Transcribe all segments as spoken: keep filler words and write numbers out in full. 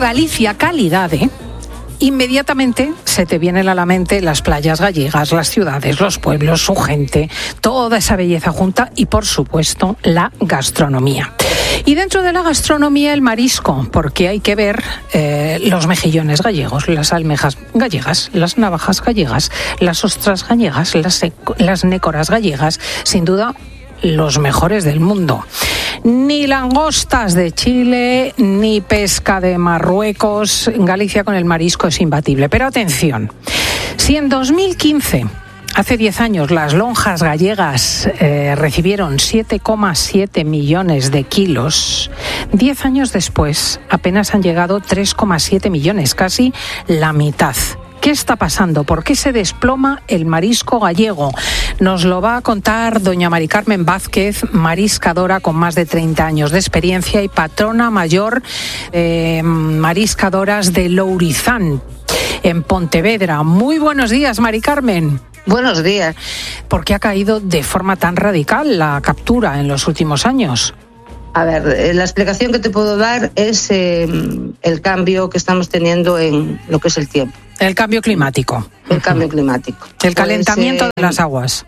Galicia, calidad, ¿eh? Inmediatamente se te vienen a la mente las playas gallegas, las ciudades, los pueblos, su gente, toda esa belleza junta y, por supuesto, la gastronomía. Y dentro de la gastronomía, el marisco, porque hay que ver eh, los mejillones gallegos, las almejas gallegas, las navajas gallegas, las ostras gallegas, las, las nécoras gallegas, sin duda los mejores del mundo. Ni langostas de Chile, ni pesca de Marruecos. Galicia con el marisco es imbatible. Pero atención, si en dos mil quince, hace diez años, las lonjas gallegas eh, recibieron siete coma siete millones de kilos, diez años después apenas han llegado tres coma siete millones, casi la mitad. ¿Qué está pasando? ¿Por qué se desploma el marisco gallego? Nos lo va a contar doña Mari Carmen Vázquez, mariscadora con más de treinta años de experiencia y patrona mayor eh, mariscadoras de Lourizán, en Pontevedra. Muy buenos días, Mari Carmen. Buenos días. ¿Por qué ha caído de forma tan radical la captura en los últimos años? A ver, la explicación que te puedo dar es eh, el cambio que estamos teniendo en lo que es el tiempo. El cambio climático. El cambio climático. El calentamiento pues, eh, de las aguas.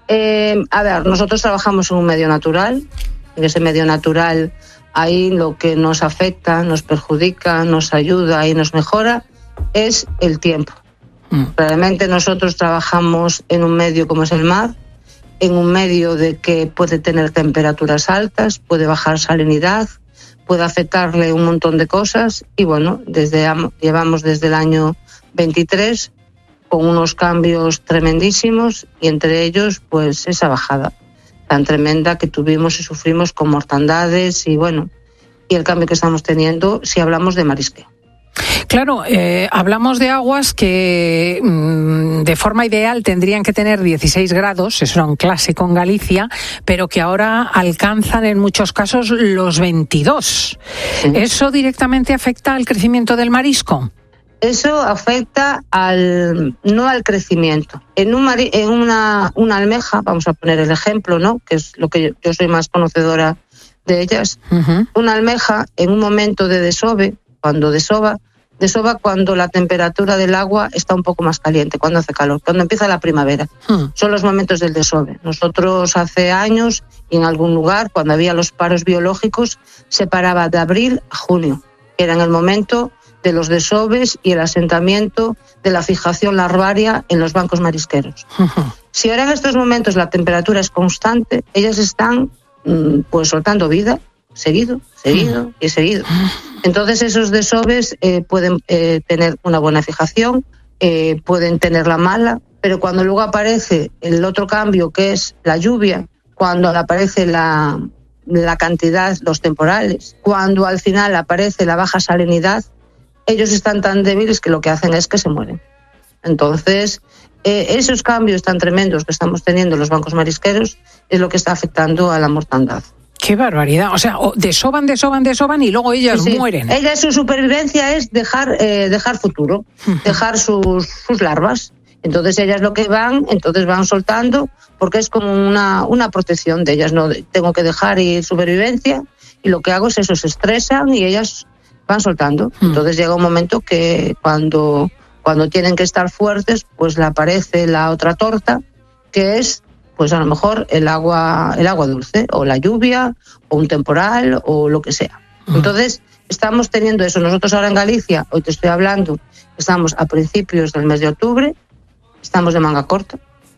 Eh, a ver, nosotros trabajamos en un medio natural. En ese medio natural, ahí lo que nos afecta, nos perjudica, nos ayuda y nos mejora es el tiempo. Mm. Realmente nosotros trabajamos en un medio como es el mar, en un medio de que puede tener temperaturas altas, puede bajar salinidad, puede afectarle un montón de cosas y bueno, desde llevamos desde el año veintitrés con unos cambios tremendísimos y entre ellos pues esa bajada tan tremenda que tuvimos y sufrimos con mortandades y bueno, y el cambio que estamos teniendo si hablamos de marisqueo. Claro, eh, hablamos de aguas que mmm, de forma ideal tendrían que tener dieciséis grados, eso era un clásico en Galicia, pero que ahora alcanzan en muchos casos los veintidós. Sí. ¿Eso directamente afecta al crecimiento del marisco? Eso afecta al no al crecimiento. En, un mari, en una, una almeja, vamos a poner el ejemplo, ¿no? Que es lo que yo, yo soy más conocedora de ellas. Uh-huh. Una almeja en un momento de desove, cuando desova, desova cuando la temperatura del agua está un poco más caliente, cuando hace calor, cuando empieza la primavera. Hmm. Son los momentos del desove. Nosotros hace años, y en algún lugar, cuando había los paros biológicos, se paraba de abril a junio, que era en el momento de los desoves y el asentamiento de la fijación larvaria en los bancos marisqueros. Uh-huh. Si ahora en estos momentos la temperatura es constante, ellas están pues soltando vida, seguido, seguido uh-huh. y seguido. Entonces esos desoves eh, pueden eh, tener una buena fijación, eh, pueden tenerla mala, pero cuando luego aparece el otro cambio que es la lluvia, cuando aparece la, la cantidad, los temporales, cuando al final aparece la baja salinidad, ellos están tan débiles que lo que hacen es que se mueren. Entonces eh, esos cambios tan tremendos que estamos teniendo en los bancos marisqueros es lo que está afectando a la mortandad. ¡Qué barbaridad! O sea, desoban, desoban, desoban y luego ellas sí, sí. mueren. Ella, su supervivencia es dejar eh, dejar futuro, dejar sus, sus larvas. Entonces ellas lo que van, entonces van soltando, porque es como una, una protección de ellas. No tengo que dejar ir supervivencia y lo que hago es eso, se estresan y ellas van soltando. Entonces llega un momento que cuando, cuando tienen que estar fuertes, pues le aparece la otra torta, que es pues a lo mejor el agua el agua dulce, o la lluvia, o un temporal, o lo que sea. Uh-huh. Entonces, estamos teniendo eso. Nosotros ahora en Galicia, hoy te estoy hablando, estamos a principios del mes de octubre, estamos de manga corta,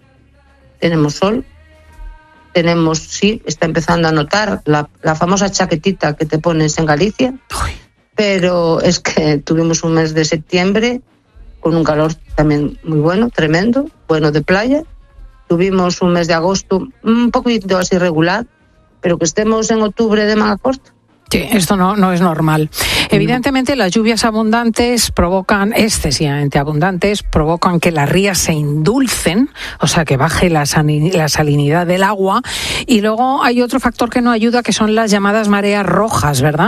tenemos sol, tenemos, sí, está empezando a notar la, la famosa chaquetita que te pones en Galicia, Uy. Pero es que tuvimos un mes de septiembre con un calor también muy bueno, tremendo, bueno de playa. Tuvimos un mes de agosto un poquito así regular, pero que estemos en octubre de manga corta. Sí, esto no, no es normal. Evidentemente las lluvias abundantes provocan, excesivamente abundantes, provocan que las rías se indulcen, o sea que baje la, sani, la salinidad del agua. Y luego hay otro factor que no ayuda, que son las llamadas mareas rojas, ¿verdad?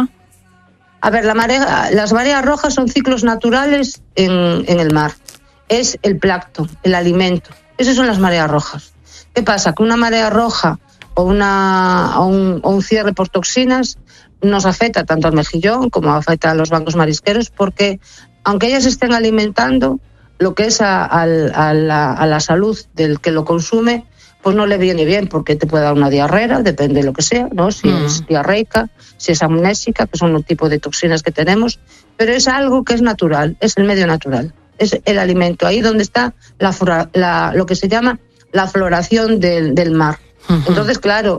A ver, la marea, las mareas rojas son ciclos naturales en, en el mar. Es el plancton, el alimento. Esas son las mareas rojas. ¿Qué pasa? Que una marea roja o, una, o, un, o un cierre por toxinas nos afecta tanto al mejillón como afecta a los bancos marisqueros, porque aunque ellas estén alimentando, lo que es a, a, a, la, a la salud del que lo consume, pues no le viene bien, porque te puede dar una diarrea, depende de lo que sea, ¿no? Si mm. es diarreica, si es amnésica, que son un tipo de toxinas que tenemos, pero es algo que es natural, es el medio natural, es el alimento, ahí donde está la, la, lo que se llama la floración del, del mar. Uh-huh. Entonces, claro,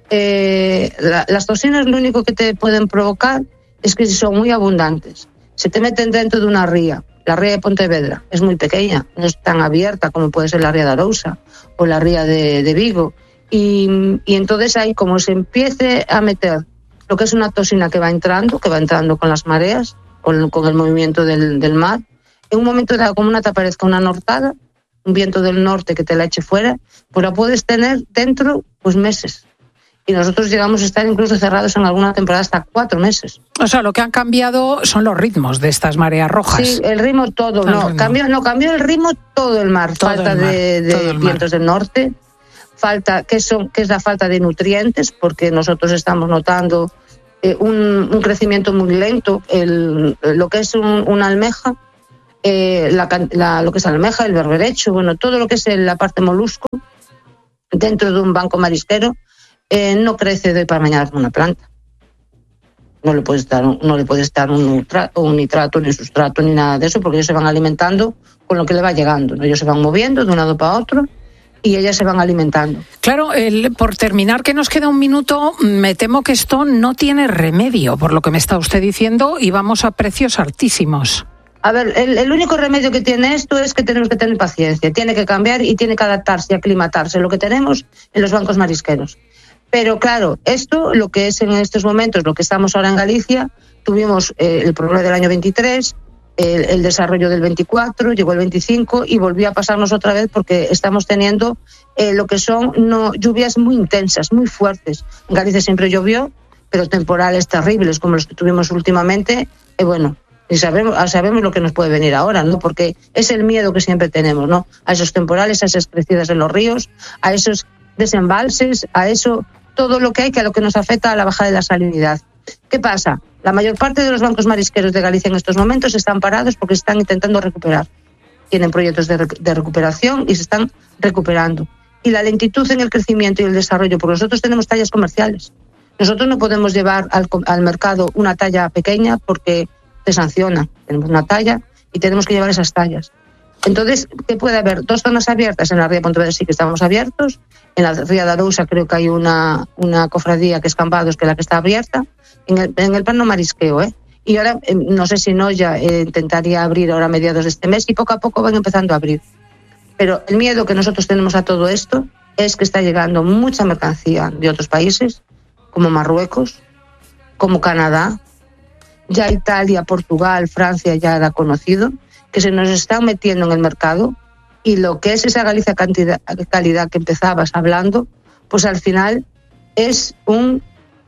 eh, la, las toxinas lo único que te pueden provocar es que si son muy abundantes, se te meten dentro de una ría. La ría de Pontevedra es muy pequeña, no es tan abierta como puede ser la ría de Arousa o la ría de, de Vigo. Y, y entonces ahí, como se empiece a meter lo que es una toxina que va entrando, que va entrando con las mareas, con, con el movimiento del, del mar, en un momento dado, como una te aparezca una nortada, un viento del norte que te la eche fuera, pues la puedes tener dentro pues meses. Y nosotros llegamos a estar incluso cerrados en alguna temporada hasta cuatro meses. O sea, lo que han cambiado son los ritmos de estas mareas rojas. Sí, el ritmo todo, el no, ritmo. Cambió, no, cambió el ritmo todo el mar. Todo falta el mar, de, de vientos del norte, falta, que, son, que es la falta de nutrientes, porque nosotros estamos notando eh, un, un crecimiento muy lento. El, lo que es un, una almeja, eh, la, la, lo que es la almeja, el berberecho, bueno, todo lo que es la parte molusco, dentro de un banco marisquero, Eh, no crece de hoy para mañana como una planta. No le puedes dar, no le puedes dar un, nitrato, un nitrato, ni sustrato, ni nada de eso, porque ellos se van alimentando con lo que le va llegando, ¿no? Ellos se van moviendo de un lado para otro y ellas se van alimentando. Claro, el, por terminar, que nos queda un minuto, me temo que esto no tiene remedio, por lo que me está usted diciendo, y vamos a precios altísimos. A ver, el, el único remedio que tiene esto es que tenemos que tener paciencia, tiene que cambiar y tiene que adaptarse y aclimatarse, lo que tenemos en los bancos marisqueros. Pero claro, esto, lo que es en estos momentos, lo que estamos ahora en Galicia, tuvimos eh, el problema del año veintitrés, el, el desarrollo del veinticuatro, llegó el veinticinco y volvió a pasarnos otra vez porque estamos teniendo eh, lo que son no, lluvias muy intensas, muy fuertes. En Galicia siempre llovió, pero temporales terribles como los que tuvimos últimamente, eh, bueno, y sabemos, sabemos lo que nos puede venir ahora, ¿no? Porque es el miedo que siempre tenemos, ¿no? A esos temporales, a esas crecidas en los ríos, a esos desembalses, a eso, todo lo que hay, que a lo que nos afecta a la bajada de la salinidad. ¿Qué pasa? La mayor parte de los bancos marisqueros de Galicia en estos momentos están parados porque están intentando recuperar. Tienen proyectos de, rec- de recuperación y se están recuperando. Y la lentitud en el crecimiento y el desarrollo, porque nosotros tenemos tallas comerciales. Nosotros no podemos llevar al, al mercado una talla pequeña porque te sanciona. Tenemos una talla y tenemos que llevar esas tallas. Entonces, ¿qué puede haber? Dos zonas abiertas. En la ría de Pontevedra sí que estamos abiertos. En la ría de Arousa creo que hay una, una cofradía que es Cambados, que es la que está abierta. En el, en el plano marisqueo, ¿eh? Y ahora, eh, no sé si Noia eh, intentaría abrir ahora a mediados de este mes y poco a poco van empezando a abrir. Pero el miedo que nosotros tenemos a todo esto es que está llegando mucha mercancía de otros países, como Marruecos, como Canadá, ya Italia, Portugal, Francia ya era conocido, que se nos están metiendo en el mercado, y lo que es esa Galicia cantidad, calidad que empezabas hablando, pues al final es un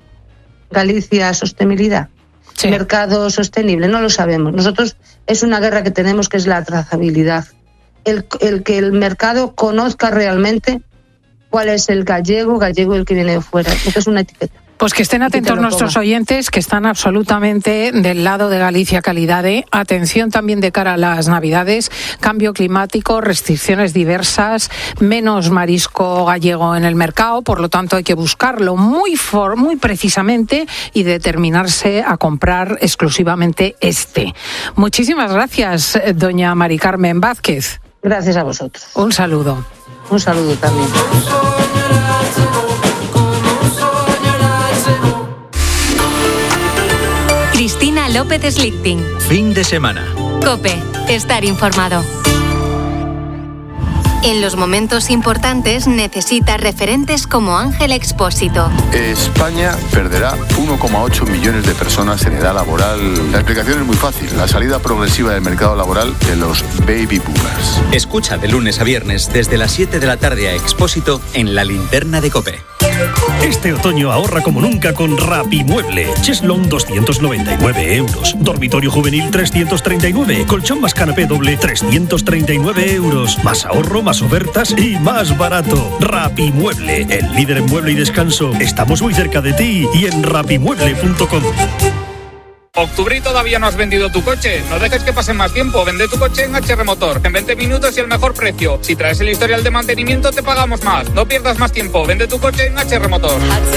Galicia sostenibilidad, sí. Mercado sostenible, no lo sabemos. Nosotros es una guerra que tenemos, que es la trazabilidad, el, el que el mercado conozca realmente cuál es el gallego, gallego el que viene de fuera, porque es una etiqueta. Pues que estén atentos nuestros oyentes, que están absolutamente del lado de Galicia Calidad. Atención también de cara a las Navidades, cambio climático, restricciones diversas, menos marisco gallego en el mercado, por lo tanto hay que buscarlo muy, for, muy precisamente y determinarse a comprar exclusivamente este. Muchísimas gracias, doña Mari Carmen Vázquez. Gracias a vosotros. Un saludo. Un saludo también. Cristina López Slichting. Fin de semana. COPE. Estar informado. En los momentos importantes necesita referentes como Ángel Expósito. España perderá uno coma ocho millones de personas en edad laboral. La explicación es muy fácil, la salida progresiva del mercado laboral de los baby boomers. Escucha de lunes a viernes desde las siete de la tarde a Expósito en La Linterna de COPE. Este otoño ahorra como nunca con Rapimueble. Cheslón doscientos noventa y nueve euros. Dormitorio juvenil trescientos treinta y nueve. Colchón más canapé doble trescientos treinta y nueve euros. Más ahorro, más más ofertas y más barato. Rapimueble, el líder en mueble y descanso. Estamos muy cerca de ti y en rapimueble punto com. Octubre y todavía no has vendido tu coche. No dejes que pase más tiempo. Vende tu coche en H R Motor. En veinte minutos y el mejor precio. Si traes el historial de mantenimiento, te pagamos más. No pierdas más tiempo. Vende tu coche en H R Motor.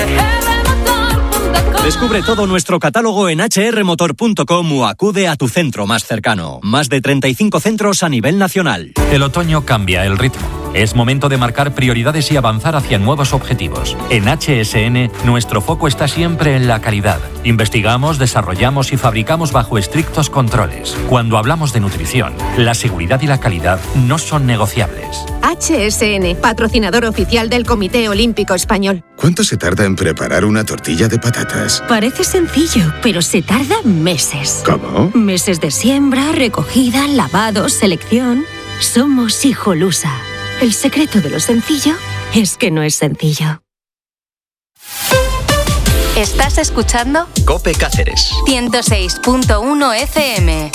Descubre todo nuestro catálogo en hache erre motor punto com o acude a tu centro más cercano. Más de treinta y cinco centros a nivel nacional. El otoño cambia el ritmo. Es momento de marcar prioridades y avanzar hacia nuevos objetivos. En H S N, nuestro foco está siempre en la calidad. Investigamos, desarrollamos y fabricamos bajo estrictos controles. Cuando hablamos de nutrición, la seguridad y la calidad no son negociables. H S N, patrocinador oficial del Comité Olímpico Español. ¿Cuánto se tarda en preparar una tortilla de patatas? Parece sencillo, pero se tarda meses. ¿Cómo? Meses de siembra, recogida, lavado, selección. Somos Hijolusa. El secreto de lo sencillo es que no es sencillo. ¿Estás escuchando? COPE Cáceres. ciento seis punto uno F M.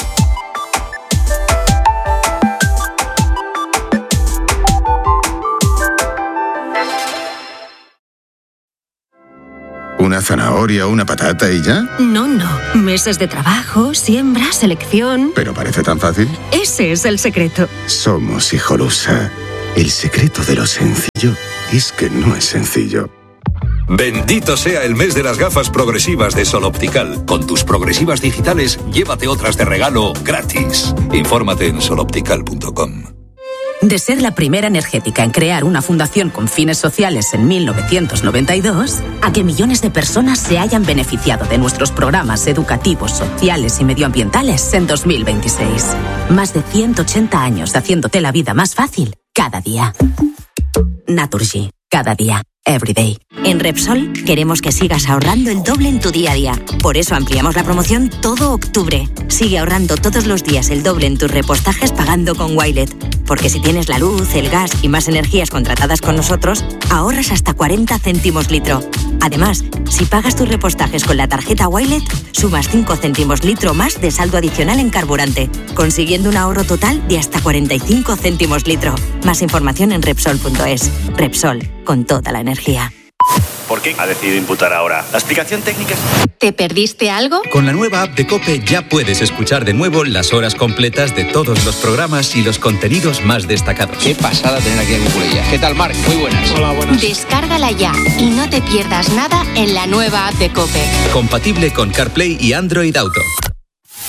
¿Una zanahoria o una patata y ya? No, no. Meses de trabajo, siembra, selección. ¿Pero parece tan fácil? Ese es el secreto. Somos Hijolusa. El secreto de lo sencillo es que no es sencillo. Bendito sea el mes de las gafas progresivas de Sol Optical. Con tus progresivas digitales, llévate otras de regalo gratis. Infórmate en sol optical punto com. De ser la primera energética en crear una fundación con fines sociales en mil novecientos noventa y dos, a que millones de personas se hayan beneficiado de nuestros programas educativos, sociales y medioambientales en dos mil veintiséis. Más de ciento ochenta años haciéndote la vida más fácil cada día. Naturgy, cada día. Everyday. En Repsol queremos que sigas ahorrando el doble en tu día a día. Por eso ampliamos la promoción todo octubre. Sigue ahorrando todos los días el doble en tus repostajes pagando con Wilet. Porque si tienes la luz, el gas y más energías contratadas con nosotros, ahorras hasta cuarenta céntimos litro. Además, si pagas tus repostajes con la tarjeta Wilet, sumas cinco céntimos litro más de saldo adicional en carburante, consiguiendo un ahorro total de hasta cuarenta y cinco céntimos litro. Más información en Repsol punto es. Repsol, con toda la energía. ¿Por qué ha decidido imputar ahora? ¿La explicación técnica es...? ¿Te perdiste algo? Con la nueva app de COPE ya puedes escuchar de nuevo las horas completas de todos los programas y los contenidos más destacados. Qué pasada tener aquí a Cuculella. ¿Qué tal, Marc? Muy buenas. Hola, buenas. Descárgala ya y no te pierdas nada en la nueva app de COPE. Compatible con CarPlay y Android Auto.